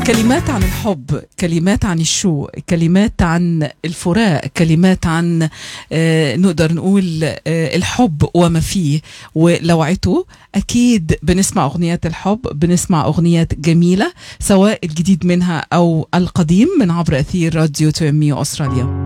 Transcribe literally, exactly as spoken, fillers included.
كلمات عن الحب، كلمات عن الشوق، كلمات عن الفراق، كلمات عن آه نقدر نقول آه الحب وما فيه ولوعته. أكيد بنسمع أغنيات الحب، بنسمع أغنيات جميلة سواء الجديد منها أو القديم من عبر أثير راديو تومي أستراليا.